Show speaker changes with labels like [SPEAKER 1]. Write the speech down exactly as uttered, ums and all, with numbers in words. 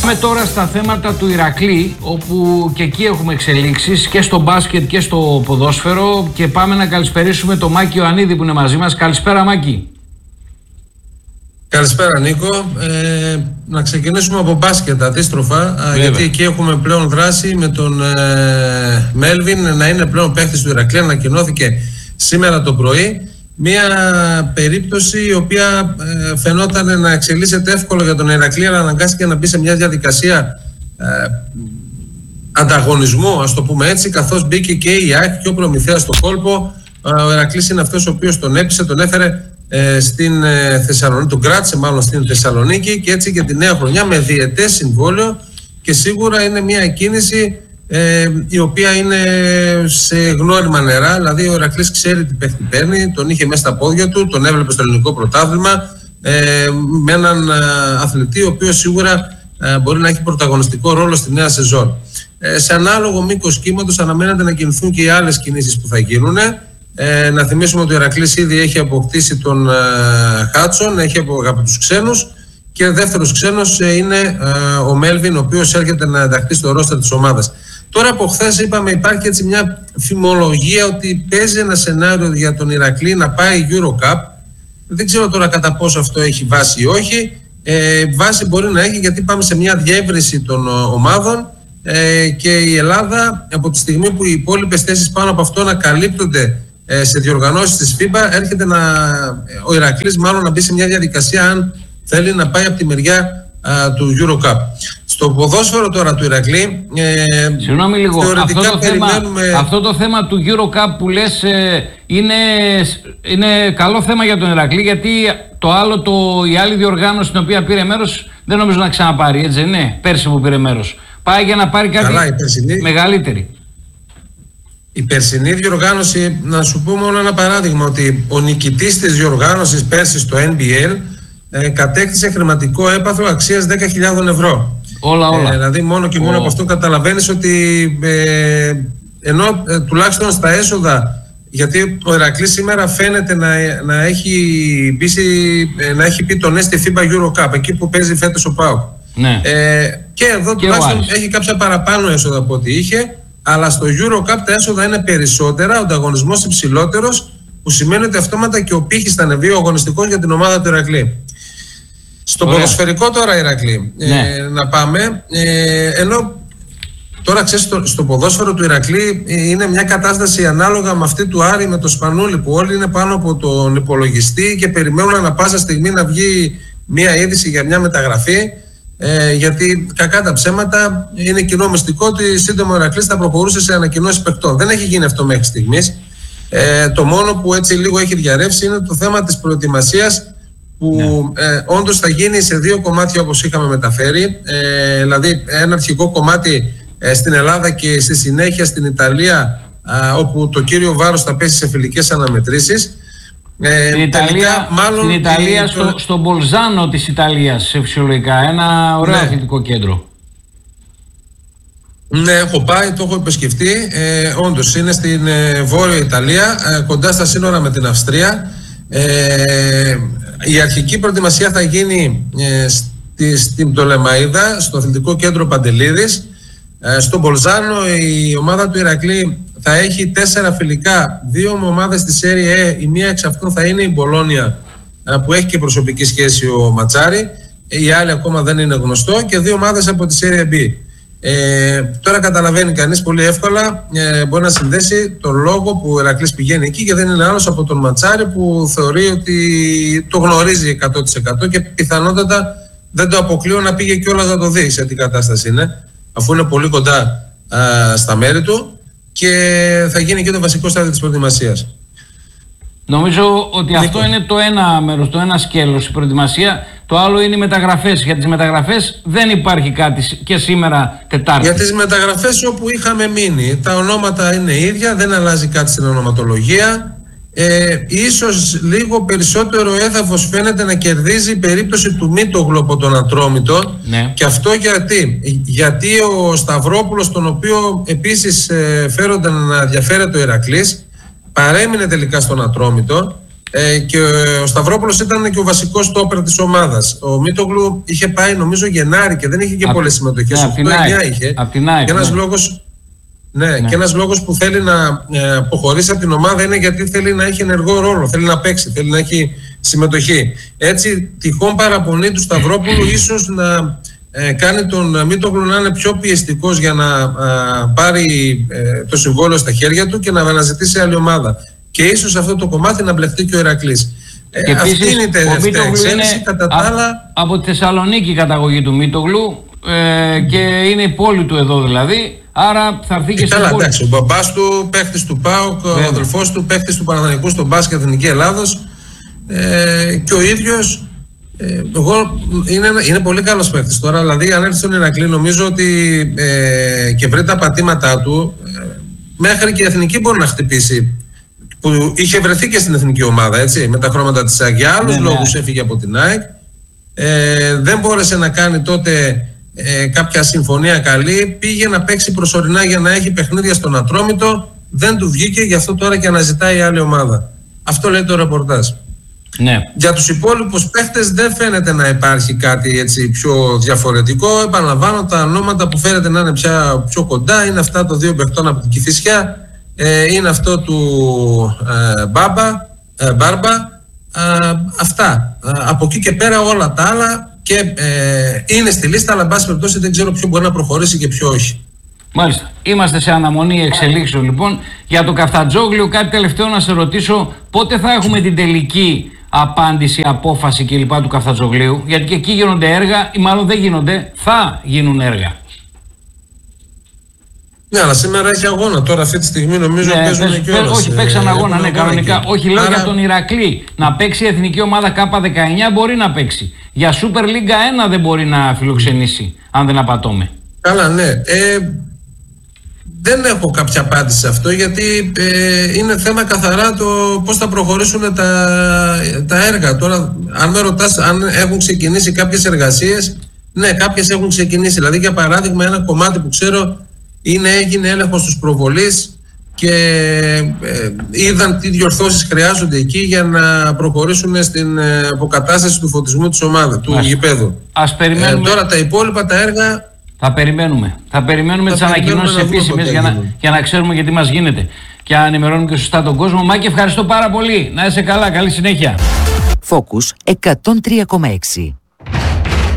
[SPEAKER 1] Πάμε τώρα στα θέματα του Ηρακλή, όπου και εκεί έχουμε εξελίξεις και στο μπάσκετ και στο ποδόσφαιρο, και πάμε να καλησπερίσουμε τον Μάκη Ιωαννίδη που είναι μαζί μας. Καλησπέρα Μάκη.
[SPEAKER 2] Καλησπέρα Νίκο. Ε, να ξεκινήσουμε από μπάσκετ αντίστροφα, Βέβαια. γιατί εκεί έχουμε πλέον δράση με τον ε, Μέλβιν να είναι πλέον παίκτης του Ηρακλή. Ανακοινώθηκε σήμερα το πρωί. Μια περίπτωση η οποία ε, φαινόταν να εξελίσσεται εύκολα για τον Ηρακλή, αλλά αναγκάστηκε να μπει σε μια διαδικασία ε, ανταγωνισμού, ας το πούμε έτσι, καθώς μπήκε και η ΑΕΚ και ο Προμηθέας στο κόλπο. Ο Ηρακλής είναι αυτός ο οποίος τον έπεισε, τον έφερε ε, στην ε, Θεσσαλονίκη, τον κράτησε μάλλον στην Θεσσαλονίκη, και έτσι και τη νέα χρονιά με διετές συμβόλαιο, και σίγουρα είναι μια κίνηση Ε, η οποία είναι σε γνώριμα νερά. Δηλαδή ο Ηρακλής ξέρει τι παίχτη παίρνει, τον είχε μέσα στα πόδια του, τον έβλεπε στο ελληνικό πρωτάθλημα, ε, με έναν α, αθλητή ο οποίος σίγουρα α, μπορεί να έχει πρωταγωνιστικό ρόλο στη νέα σεζόν. Ε, σε ανάλογο μήκος κύματος αναμένεται να κινηθούν και οι άλλες κινήσεις που θα γίνουν. Ε, να θυμίσουμε ότι ο Ηρακλής ήδη έχει αποκτήσει τον α, Χάτσον, έχει από, από τους ξένους, και δεύτερος ξένος ε, είναι α, ο Μέλβιν, ο οποίος έρχεται να ενταχθεί στο ρόστερ της ομάδας. Τώρα από χθες είπαμε, υπάρχει έτσι μια φημολογία ότι παίζει ένα σενάριο για τον Ηρακλή να πάει EuroCup. Δεν ξέρω τώρα κατά πόσο αυτό έχει βάση ή όχι. Ε, βάση μπορεί να έχει, γιατί πάμε σε μια διεύρυνση των ομάδων ε, και η Ελλάδα, από τη στιγμή που οι υπόλοιπες θέσεις πάνω από αυτό να καλύπτονται ε, σε διοργανώσεις της φίμπα, έρχεται να, ο Ηρακλής μάλλον να μπει σε μια διαδικασία αν θέλει να πάει από τη μεριά α, του EuroCup. Στο ποδόσφαιρο τώρα του Ηρακλή, ε,
[SPEAKER 1] Συγγνώμη λίγο, αυτό το,
[SPEAKER 2] περιμένουμε...
[SPEAKER 1] θέμα, αυτό το θέμα του EuroCup που λες ε, είναι, είναι καλό θέμα για τον Ηρακλή, γιατί το άλλο, το, η άλλη διοργάνωση στην οποία πήρε μέρος δεν νομίζω να ξαναπάρει, έτσι ναι, πέρσι που πήρε μέρος. Πάει για να πάρει κάτι Καλά, η περσινή, μεγαλύτερη.
[SPEAKER 2] Η περσινή διοργάνωση, να σου πω μόνο ένα παράδειγμα, ότι ο νικητής της διοργάνωσης πέρσι στο N B L ε, κατέκτησε χρηματικό έπαθρο αξίας δέκα χιλιάδες ευρώ.
[SPEAKER 1] Όλα, όλα.
[SPEAKER 2] Ε, δηλαδή μόνο και μόνο oh. από αυτό καταλαβαίνεις ότι ε, ενώ ε, τουλάχιστον στα έσοδα, γιατί ο Ηρακλής σήμερα φαίνεται να, να, έχει πει, να έχει πει τον στη φίμπα EuroCup, εκεί που παίζει φέτος ο ΠΑΟΚ.
[SPEAKER 1] Ναι.
[SPEAKER 2] Ε, και εδώ και τουλάχιστον έχει κάποια παραπάνω έσοδα από ό,τι είχε, αλλά στο EuroCup τα έσοδα είναι περισσότερα, ο ανταγωνισμός υψηλότερος, που σημαίνει ότι αυτόματα και ο πύχης θα ανεβεί, ο αγωνιστικός για την ομάδα του Ηρακλή. Στο Ωραία. ποδοσφαιρικό τώρα Ηρακλή, ναι. ε, να πάμε, ε, ενώ τώρα ξέρεις στο, στο ποδόσφαιρο του Ηρακλή είναι μια κατάσταση ανάλογα με αυτή του Άρη με το Σπανούλη, που όλοι είναι πάνω από τον υπολογιστή και περιμένουν ανα πάσα στιγμή να βγει μια είδηση για μια μεταγραφή, ε, γιατί κακά τα ψέματα είναι κοινό μυστικό ότι σύντομα ο Ηρακλής θα προχωρούσε σε ανακοινώσεις παιχτών. Δεν έχει γίνει αυτό μέχρι στιγμής. Ε, το μόνο που έτσι λίγο έχει διαρρεύσει είναι το θέμα της προετοιμασίας, που ναι. ε, όντως θα γίνει σε δύο κομμάτια όπως είχαμε μεταφέρει, ε, δηλαδή ένα αρχικό κομμάτι ε, στην Ελλάδα και στη συνέχεια στην Ιταλία, α, όπου το κύριο βάρος θα πέσει σε φιλικές αναμετρήσεις. Ε,
[SPEAKER 1] στην Ιταλία, τελικά, μάλλον, στην Ιταλία η, στο, το... στο Μπολζάνο της Ιταλίας, σε φυσιολογικά, ένα ωραίο ναι. αθλητικό κέντρο.
[SPEAKER 2] Ναι, έχω πάει, το έχω επισκεφτεί. Ε, όντως είναι στην ε, Βόρεια Ιταλία, ε, κοντά στα σύνορα με την Αυστρία. Ε, η αρχική προετοιμασία θα γίνει ε, στη, στην Πτολεμαΐδα, στο αθλητικό κέντρο Παντελίδης. Ε, στο Μπολζάνο η ομάδα του Ηρακλή θα έχει τέσσερα φιλικά, δύο ομάδες στη Serie A, η μία εξ αυτών θα είναι η Μπολόνια, ε, που έχει και προσωπική σχέση ο Ματσάρη, η άλλη ακόμα δεν είναι γνωστό, και δύο ομάδες από τη Serie B. Ε, τώρα καταλαβαίνει κανείς πολύ εύκολα, ε, μπορεί να συνδέσει τον λόγο που ο Ηρακλής πηγαίνει εκεί, και δεν είναι άλλος από τον Ματσάρη, που θεωρεί ότι το γνωρίζει εκατό τοις εκατό και πιθανότατα δεν το αποκλείω να πήγε κιόλας να το δει σε τι κατάσταση είναι, αφού είναι πολύ κοντά α, στα μέρη του, και θα γίνει και το βασικό στάδιο της προετοιμασίας.
[SPEAKER 1] Νομίζω ότι Νίκο. αυτό είναι το ένα μέρος, το ένα σκέλος, η προετοιμασία. Το άλλο είναι οι μεταγραφές. Για τις μεταγραφές δεν υπάρχει κάτι και σήμερα Τετάρτη.
[SPEAKER 2] Για τις μεταγραφές όπου είχαμε μείνει, τα ονόματα είναι ίδια, δεν αλλάζει κάτι στην ονοματολογία. Ε, ίσως λίγο περισσότερο έδαφος φαίνεται να κερδίζει η περίπτωση του Μήτογλου από τον Ατρόμητο.
[SPEAKER 1] Ναι.
[SPEAKER 2] Και αυτό γιατί, γιατί ο Σταυρόπουλος, τον οποίο επίσης ε, φέρονταν να ενδιαφέρεται ο Ηρακλής, παρέμεινε τελικά στον Ατρόμητο, Ε, και ο Σταυρόπουλος ήταν και ο βασικός στόπερ της ομάδας. Ο Μίτογλου είχε πάει νομίζω Γενάρη και δεν είχε και πολλές συμμετοχές.
[SPEAKER 1] οκτώ εννιά είχε.
[SPEAKER 2] Απ' την ΑΕΚ, και ένας, ναι. λόγος, ναι, ναι. και ένας λόγος που θέλει να ε, αποχωρήσει από την ομάδα είναι γιατί θέλει να έχει ενεργό ρόλο, θέλει να παίξει, θέλει να έχει συμμετοχή. Έτσι, τυχόν παραπονή του Σταυρόπουλου ίσως να ε, κάνει τον Μίτογλου να είναι πιο πιεστικός για να ε, πάρει ε, το συμβόλαιο στα χέρια του και να αναζητήσει άλλη ομάδα. Και ίσως αυτό το κομμάτι να μπλεχτεί και ο Ηρακλής. Ε, αυτή είναι η τελευταία εξέλιξη. Κατά τα άλλα...
[SPEAKER 1] Από τη Θεσσαλονίκη η καταγωγή του Μίτογλου ε, και είναι η πόλη του εδώ δηλαδή. Άρα θα έρθει και στην πόλη.
[SPEAKER 2] Εντάξει, ο μπαμπάς του παίχτης του ΠΑΟΚ, ο αδελφός του παίχτης του Παναθηναϊκού στον μπάσκετ Εθνική Ελλάδος ε, και ο ίδιος ε, εγώ, είναι, είναι πολύ καλός παίχτης τώρα. Δηλαδή, αν έρθει στον Ηρακλή, νομίζω ότι ε, και βρει τα πατήματά του, ε, μέχρι και η Εθνική μπορεί να χτυπήσει. Που είχε βρεθεί και στην εθνική ομάδα, έτσι, με τα χρώματα της ΑΕΚ. Για άλλους ναι, λόγους ναι. έφυγε από την ΑΕΚ. Ε, δεν μπόρεσε να κάνει τότε ε, κάποια συμφωνία καλή. Πήγε να παίξει προσωρινά για να έχει παιχνίδια στον Ατρόμητο. Δεν του βγήκε, γι' αυτό τώρα και αναζητάει άλλη ομάδα. Αυτό λέει το ρεπορτάζ.
[SPEAKER 1] Ναι.
[SPEAKER 2] Για τους υπόλοιπους παίχτες δεν φαίνεται να υπάρχει κάτι έτσι πιο διαφορετικό. Επαναλαμβάνω, τα ονόματα που φαίνεται να είναι πια πιο κοντά είναι αυτά των δύο παιχτών από την Κηφισιά. Ε, είναι αυτό του ε, Μπάμπα, ε, Μπάρμπα, ε, αυτά. Ε, από εκεί και πέρα όλα τα άλλα και ε, είναι στη λίστα, αλλά εν πάση περιπτώσει δεν ξέρω ποιο μπορεί να προχωρήσει και ποιο όχι.
[SPEAKER 1] Μάλιστα. Είμαστε σε αναμονή εξελίξεων λοιπόν. Για το Καφτατζόγλιο κάτι τελευταίο να σε ρωτήσω, πότε θα έχουμε την τελική απάντηση, απόφαση κλπ. Του Καφτατζογλίου, γιατί και εκεί γίνονται έργα ή μάλλον δεν γίνονται, θα γίνουν έργα.
[SPEAKER 2] Ναι, αλλά σήμερα έχει αγώνα. Τώρα αυτή τη στιγμή νομίζω ναι, παίζουν και όλες.
[SPEAKER 1] Όχι, παίξαν αγώνα, ναι, κανονικά. Όχι, λέω Άρα... για τον Ηρακλή. Να παίξει η εθνική ομάδα Κ δεκαεννιά μπορεί να παίξει. Για Super League ένα δεν μπορεί να φιλοξενήσει, αν δεν απατώμε.
[SPEAKER 2] Καλά, ναι. Ε, δεν έχω κάποια απάντηση σε αυτό, γιατί ε, είναι θέμα καθαρά το πώς θα προχωρήσουν τα, τα έργα. Τώρα, αν με ρωτάς αν έχουν ξεκινήσει κάποιες εργασίες, ναι, κάποιες έχουν ξεκινήσει. Δηλαδή, για παράδειγμα, ένα κομμάτι που ξέρω είναι έγινε έλεγχος στους προβολείς και ε, είδαν τι διορθώσεις χρειάζονται εκεί για να προχωρήσουν στην ε, αποκατάσταση του φωτισμού της ομάδας, του γηπέδου.
[SPEAKER 1] Ας περιμένουμε.
[SPEAKER 2] Ε, τώρα τα υπόλοιπα τα έργα...
[SPEAKER 1] Θα περιμένουμε. Θα περιμένουμε τις ανακοινώσεις επίσημες για να, για να ξέρουμε γιατί μας γίνεται. Και να ενημερώνουμε και σωστά τον κόσμο. Μάκη, ευχαριστώ πάρα πολύ. Να είσαι καλά. Καλή συνέχεια.
[SPEAKER 3] Focus εκατόν τρία κόμμα έξι.